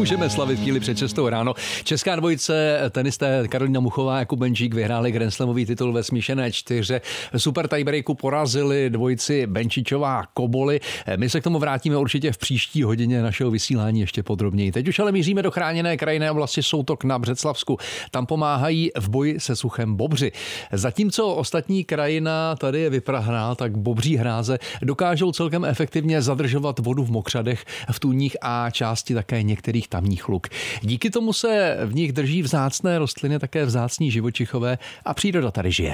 Můžeme slavit chvíli před 6 ráno. Česká dvojice tenisté Karolína Muchová a Jakub Benčík vyhráli Grand Slamový titul ve smíšené čtyře. Super tiebreaku porazili dvojici Benčičová Koboli. My se k tomu vrátíme určitě v příští hodině našeho vysílání ještě podrobněji. Teď už ale míříme do chráněné krajinné oblasti Soutok na Břeclavsku. Tam pomáhají v boji se suchem bobři. Zatímco ostatní krajina tady je vyprahná, tak bobří hráze dokážou celkem efektivně zadržovat vodu v mokřadech, v tůních a části také některých tamních luk. Díky tomu se v nich drží vzácné rostliny, také vzácní živočichové a příroda tady žije.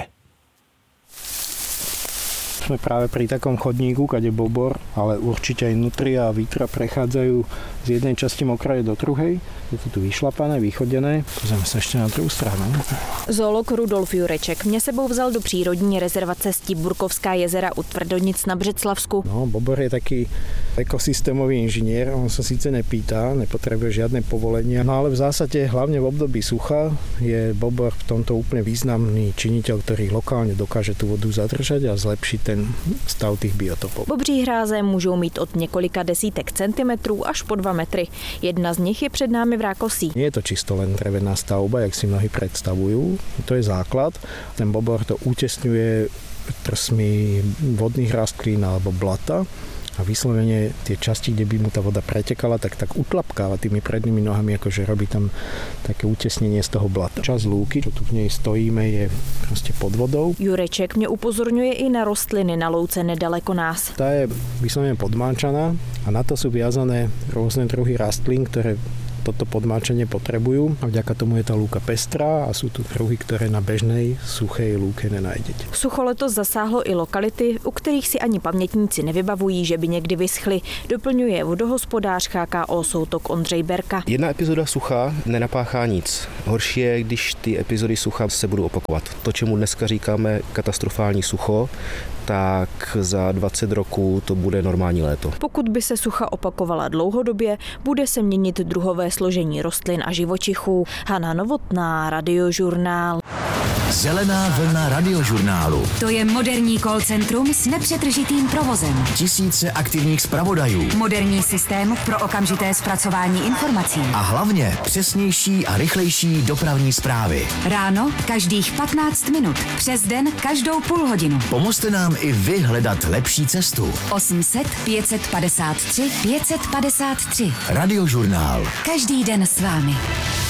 Sme práve pri takom chodníku, kade bobor, ale určite aj nutria a vítra prechádzajú z jednej časti mokraje do druhej. Je to tu vyšlapané, vychodené. Pozrieme sa ešte na druhou stranu. Zoolog Rudolf Jureček mě sebou vzal do přírodní rezervace Stibburkovská jezera u Tvrdonic na Břeclavsku. No, bobor je taký ekosystémový inžinier. On sa síce nepýta, nepotrebuje žiadne povolenia, no ale v zásade hlavne v období sucha je bobor v tomto úplne významný činiteľ, ktorý lokálne dokáže tú vodu zadržať a zlepšiť ten stav tých biotopů. Bobří hráze můžou mít od několika desítek centimetrů až po 2 metry. Jedna z nich je před námi v Rákosí. Nie je to čisto len drevená stavba, jak si mnohí predstavujú. To je základ. Ten bobor to utesňuje trsmi vodných rastlín alebo blata. A vyslovene tie časti, kde by mu tá voda pretekala, tak utlapkáva tými prednými nohami, akože robí tam také utesnenie z toho blata. Časť lúky, čo tu v nej stojíme, je proste pod vodou. Jureček mě upozorňuje i na rostliny na louce nedaleko nás. Tá je vyslovene podmáčaná a na to sú viazané rôzne druhy rastlín, ktoré toto podmáčenie potrebujú a vďaka tomu je tá lúka pestrá a sú tu druhy, ktoré na bežnej suchej lúke nenájdete. Sucho letos zasáhlo i lokality, u kterých si ani pamětníci nevybavují, že by někdy vyschly, doplňuje vodohospodář HKO Soutok Ondřej Berka. Jedna epizoda sucha nenapáchá nic. Horší je, když ty epizody sucha se budou opakovat. To, čemu dneska říkáme katastrofální sucho, tak za 20 roků to bude normální léto. Pokud by se sucha opakovala dlouhodobě, bude se měnit druhové složení rostlin a živočichů. Hana Novotná, Radiožurnál. Zelená vlna Radiožurnálu. To je moderní call centrum s nepřetržitým provozem. Tisíce aktivních zpravodajů. Moderní systém pro okamžité zpracování informací. A hlavně přesnější a rychlejší dopravní zprávy. Ráno každých 15 minut. Přes den každou půl hodinu. Pomozte nám i vy hledat lepší cestu. 800 553 553. Radiožurnál. Každý den s vámi.